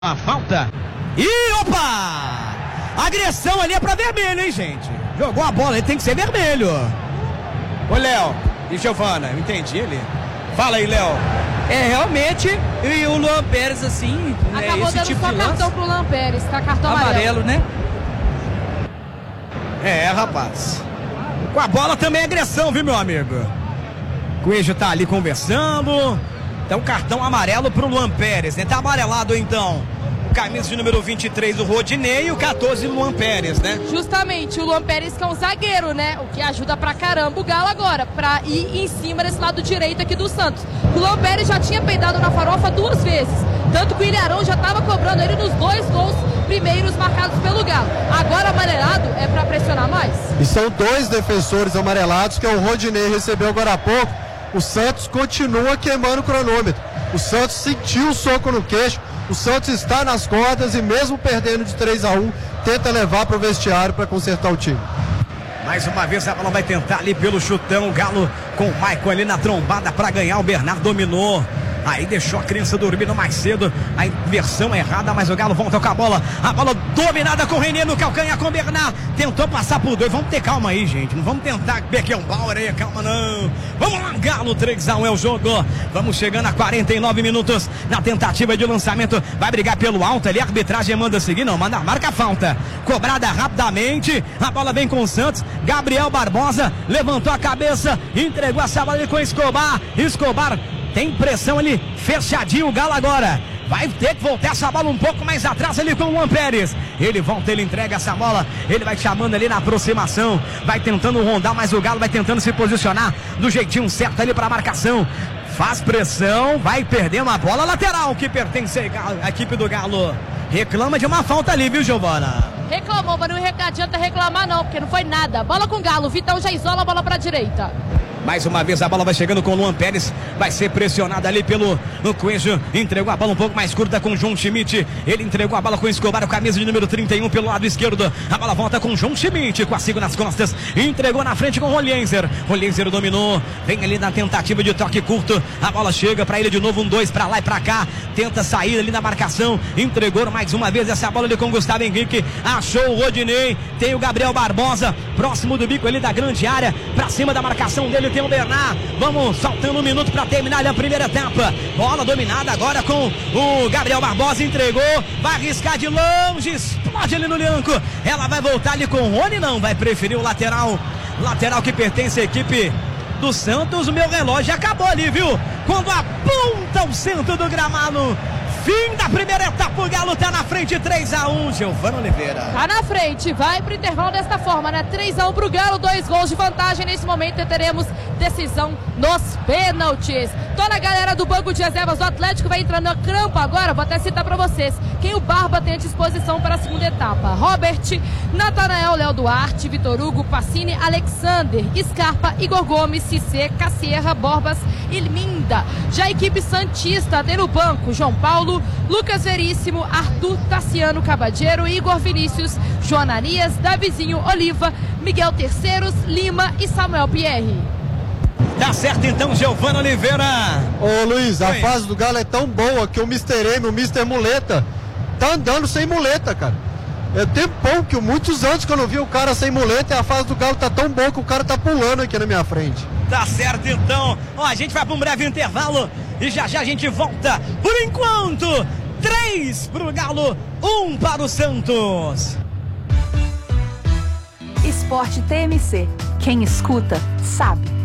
A falta. E opa! Agressão ali é pra vermelho, hein, gente? Jogou a bola, ele tem que ser vermelho. Ô, Léo e Giovana, eu entendi ali. Fala aí, Léo. Realmente, e o Luan Pérez, assim, acabou esse dando tipo só de cartão lance, pro Luan Pérez, tá cartão amarelo, né? Rapaz. Com a bola também é agressão, viu, meu amigo? O Coelho tá ali conversando. Então, cartão amarelo pro Luan Pérez, né? Tá amarelado, então. Camisa de número 23, o Rodinei, e o 14, o Luan Pérez, né? Justamente, o Luan Pérez que é um zagueiro, né? O que ajuda pra caramba o Galo agora, pra ir em cima desse lado direito aqui do Santos. O Luan Pérez já tinha peidado na farofa 2 vezes. Tanto que o Ilharão já tava cobrando ele nos 2 gols primeiros marcados pelo Galo. Agora amarelado é pra pressionar mais. E são 2 defensores amarelados, que é o Rodinei recebeu agora há pouco. O Santos continua queimando o cronômetro. O Santos sentiu o soco no queixo. O Santos está nas cordas e mesmo perdendo de 3-1, tenta levar para o vestiário para consertar o time. Mais uma vez a bola vai tentar ali pelo chutão. O Galo com o Maicon ali na trombada para ganhar. O Bernardo dominou. Aí deixou a criança dormindo mais cedo. A inversão errada, mas o Galo volta com a bola. A bola dominada com o René no calcanhar com o Bernard. Tentou passar por 2. Vamos ter calma aí, gente. Não vamos tentar Beckenbauer aí. Calma não. Vamos lá, Galo. 3-1 é o jogo. Vamos chegando a 49 minutos na tentativa de lançamento. Vai brigar pelo alto ali. A arbitragem manda seguir. Não, marca a falta. Cobrada rapidamente. A bola vem com o Santos. Gabriel Barbosa levantou a cabeça. Entregou essa bola ali com o Escobar. Escobar tem pressão ali, fechadinho o Galo agora. Vai ter que voltar essa bola um pouco mais atrás ali com o Luan Pérez. Ele volta, ele entrega essa bola. Ele vai chamando ali na aproximação. Vai tentando rondar, mas o Galo vai tentando se posicionar do jeitinho certo ali para a marcação. Faz pressão, vai perdendo a bola lateral que pertence à equipe do Galo. Reclama de uma falta ali, viu, Giovana? Reclamou, mas não adianta reclamar não, porque não foi nada. Bola com o Galo, o Vitão já isola a bola para a direita. Mais uma vez a bola vai chegando com o Luan Pérez. Vai ser pressionada ali pelo Coelho. Entregou a bola um pouco mais curta com o João Schmidt. Ele entregou a bola com o Escobar, camisa de número 31 pelo lado esquerdo. A bola volta com o João Schmidt, com a Sigo nas costas. Entregou na frente com o Rolhenzer. Rolhenzer dominou. Vem ali na tentativa de toque curto. A bola chega para ele de novo, 1-2 para lá e para cá. Tenta sair ali na marcação. Entregou mais uma vez essa bola ali com o Gustavo Henrique. Achou o Rodinei. Tem o Gabriel Barbosa próximo do bico ali da grande área. Para cima da marcação dele tem o Bernard. Vamos faltando 1 minuto para terminar ali a primeira etapa. Bola dominada agora com o Gabriel Barbosa. Entregou, vai arriscar de longe, explode ali no Lianco. Ela vai voltar ali com o Rony, não, vai preferir o lateral que pertence à equipe do Santos. O meu relógio acabou ali, viu? Quando aponta o centro do gramado. Fim da primeira etapa, o Galo tá na frente, 3-1, Giovana Oliveira. Tá na frente, vai pro intervalo desta forma, né? 3-1 pro Galo, 2 gols de vantagem. Nesse momento teremos decisão nos pênaltis. Toda a galera do banco de reservas do Atlético vai entrando no campo agora. Vou até citar pra vocês quem o Barba tem à disposição para a segunda etapa: Robert, Natanael, Léo Duarte, Vitor Hugo, Pacini, Alexander, Scarpa, Igor Gomes, Cissé, Cassierra, Borbas e Minda. Já a equipe santista tem no banco João Paulo, Lucas Veríssimo, Arthur, Tassiano, Cabadeiro, Igor Vinícius, Joanarias, Davizinho, Oliva, Miguel Terceiros, Lima e Samuel Pierre. Tá certo então, Giovana Oliveira. Ô Luiz, a fase do Galo é tão boa que o Mr. M, o Mr. Muleta, tá andando sem muleta, cara. É tempão que muitos anos que eu não vi o cara sem muleta, e a fase do Galo tá tão boa que o cara tá pulando aqui na minha frente. Tá certo então. Ó, a gente vai para um breve intervalo e já a gente volta. Por enquanto, 3 pro Galo, 1 para o Santos. Esporte TMC. Quem escuta, sabe.